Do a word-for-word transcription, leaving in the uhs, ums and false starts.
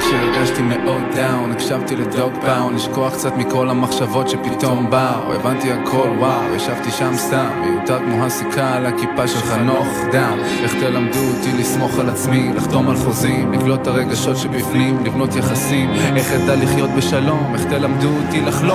כשהרגשתי מאוד דאון, הקשבתי לדוג פאון, לשכוח קצת מכל המחשבות שפתאום באו, הבנתי הכל וואו, ישבתי שם סתם, מיותר כמו הסיכה על הכיפה של חנוך דם. איך תלמדו אותי לסמוך על עצמי, לחתום על חוזים, לקלוט את הרגשות שבפנים, לבנות יחסים, איך אדע לחיות בשלום, איך תלמדו אותי לחלום